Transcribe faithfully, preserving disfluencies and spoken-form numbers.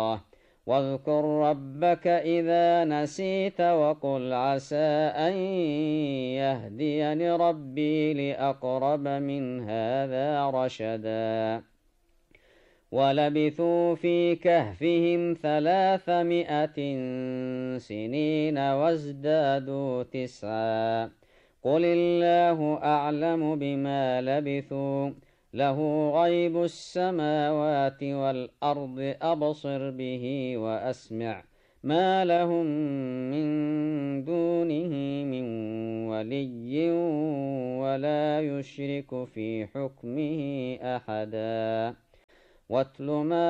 واذكر ربك إذا نسيت وقل عسى أن يهديني ربي لأقرب من هذا رشدا ولبثوا في كهفهم ثلاثمائة سنين وازدادوا تسعا قل الله أعلم بما لبثوا له غيب السماوات والأرض أبصر به وأسمع ما لهم من دونه من ولي ولا يشرك في حكمه أحدا واتل ما